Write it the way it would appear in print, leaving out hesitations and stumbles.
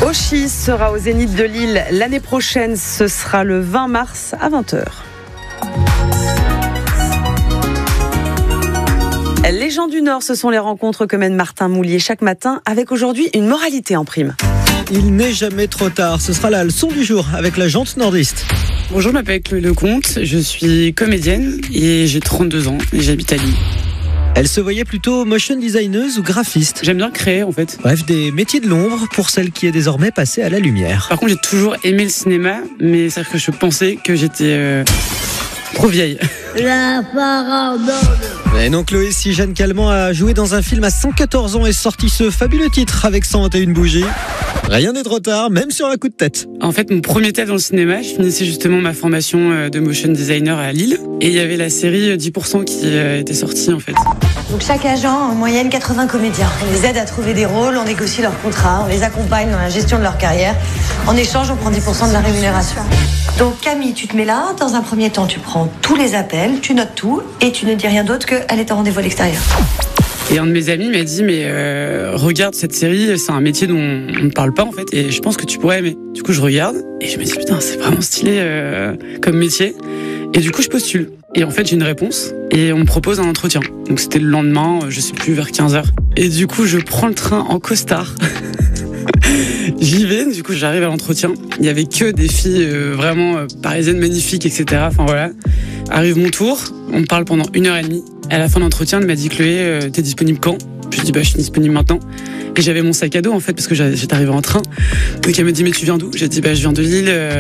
Oshi sera au Zénith de Lille l'année prochaine. Ce sera le 20 mars à 20h. Les gens du Nord, ce sont les rencontres que mène Martin Moulier chaque matin, avec aujourd'hui une moralité en prime. Il n'est jamais trop tard. Ce sera la leçon du jour avec la jante nordiste. Bonjour, je m'appelle Chloé Lecomte, je suis comédienne et j'ai 32 ans et j'habite à Lille. Elle se voyait plutôt motion designeuse ou graphiste. J'aime bien créer en fait. Bref, des métiers de l'ombre pour celle qui est désormais passée à la lumière. Par contre, j'ai toujours aimé le cinéma, mais c'est-à-dire que je pensais que j'étais trop vieille. La farandole. Et non, Chloé, si Jeanne Calment a joué dans un film à 114 ans et sorti ce fabuleux titre avec 121 bougies. Rien n'est trop tard, même sur un coup de tête. En fait, mon premier taf dans le cinéma, je finissais justement ma formation de motion designer à Lille. Et il y avait la série 10% qui était sortie en fait. Donc chaque agent, en moyenne 80 comédiens. On les aide à trouver des rôles, on négocie leurs contrats, on les accompagne dans la gestion de leur carrière. En échange, on prend 10% de la rémunération. Donc Camille, tu te mets là, dans un premier temps, tu prends tous les appels, tu notes tout et tu ne dis rien d'autre qu'elle est en rendez-vous à l'extérieur. Et un de mes amis m'a dit mais regarde cette série, c'est un métier dont on ne parle pas en fait et je pense que tu pourrais aimer. Du coup je regarde et je me dis putain c'est vraiment stylé comme métier et du coup je postule. Et en fait j'ai une réponse et on me propose un entretien. Donc c'était le lendemain, je sais plus, vers 15h. Et du coup je prends le train en costard. J'y vais, du coup j'arrive à l'entretien. Il y avait que des filles vraiment parisiennes magnifiques, etc. Enfin voilà. Arrive mon tour, on me parle pendant 1h30. À la fin de l'entretien, elle m'a dit Chloé, t'es disponible quand ? Je dis je suis disponible maintenant. Et j'avais mon sac à dos en fait parce que j'étais arrivée en train. Donc elle m'a dit mais tu viens d'où ? J'ai dit je viens de Lille.